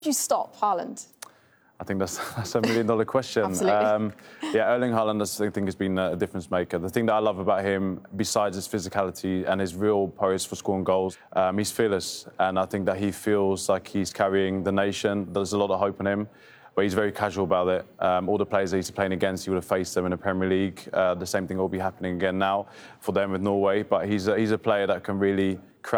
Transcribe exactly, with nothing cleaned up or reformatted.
do you stop Haaland? I think that's, that's a million dollar question. Absolutely. Um, yeah, Erling Haaland, I think, has been a difference maker. The thing that I love about him, besides his physicality and his real poise for scoring goals, um, he's fearless. And I think that he feels like he's carrying the nation. There's a lot of hope in him, but he's very casual about it. Um, all the players that he's playing against, he would have faced them in the Premier League. Uh, the same thing will be happening again now for them with Norway. But he's a, he's a player that can really